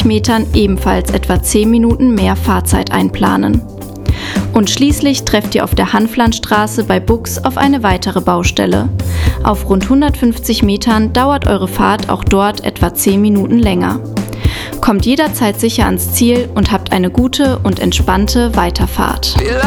150 Metern ebenfalls etwa 10 Minuten mehr Fahrzeit einplanen. Und schließlich trefft ihr auf der Hanflandstraße bei Buchs auf eine weitere Baustelle. Auf rund 150 Metern dauert eure Fahrt auch dort etwa 10 Minuten länger. Kommt jederzeit sicher ans Ziel und habt eine gute und entspannte Weiterfahrt.